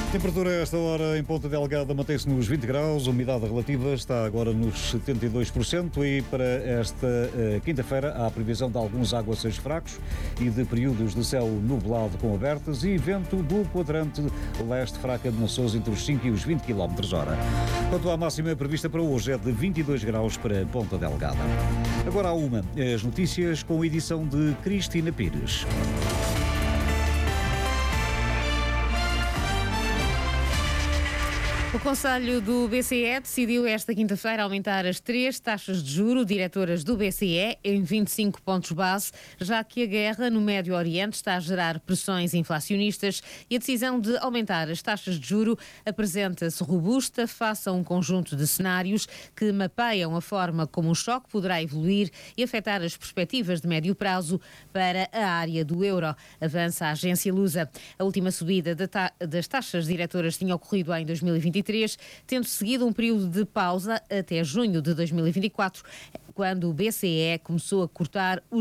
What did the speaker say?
Temperatura a esta hora em Ponta Delgada mantém-se nos 20 graus, a umidade relativa está agora nos 72% e para esta quinta-feira há a previsão de alguns aguaceiros fracos e de períodos de céu nublado com abertas e vento do quadrante leste fraca de Nações entre os 5 e os 20 km/h. Quanto à máxima prevista para hoje é de 22 graus para Ponta Delgada. Agora há as notícias com a edição de Cristina Pires. O Conselho do BCE decidiu esta quinta-feira aumentar as 3 taxas de juro diretoras do BCE em 25 pontos base, já que a guerra no Médio Oriente está a gerar pressões inflacionistas e a decisão de aumentar as taxas de juro apresenta-se robusta face a um conjunto de cenários que mapeiam a forma como o choque poderá evoluir e afetar as perspectivas de médio prazo para a área do euro, avança a agência Lusa. A última subida das taxas diretoras tinha ocorrido em 2023, tendo seguido um período de pausa até junho de 2024, quando o BCE começou a cortar os